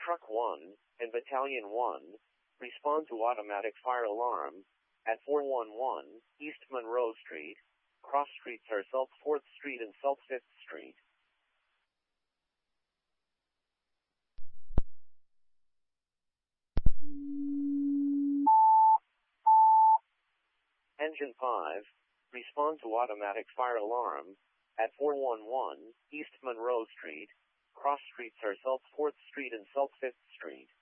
Truck 1 and Battalion 1 respond to automatic fire alarm at 411 East Monroe Street. Cross streets are South 4th Street and South 5th Street. Engine 5 respond to automatic fire alarm at 411 East Monroe Street. Cross streets are South 4th Street and South 5th Street.